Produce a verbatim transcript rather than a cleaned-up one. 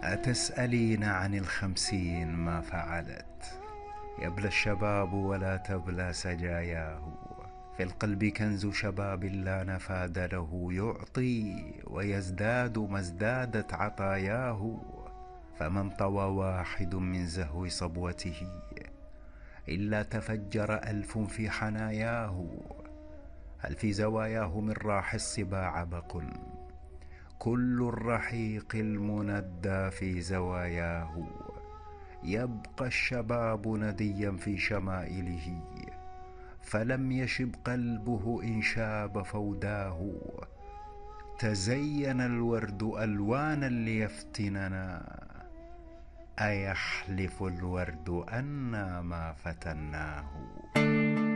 أتسألين عن الخمسين ما فعلت؟ يبلى الشباب ولا تبلى سجاياه. في القلب كنز شباب لا نفاد له، يعطي ويزداد ما ازدادت عطاياه. فمن طوى واحد من زهو صبوته إلا تفجر ألف في حناياه. هل في زواياه من راح الصبا عبق؟ كل الرحيق المندى في زواياه. يبقى الشباب نديا في شمائله، فلم يشب قلبه إن شاب فوداه. تزين الورد ألوانا ليفتننا، أيحلف الورد أنا ما فتناه.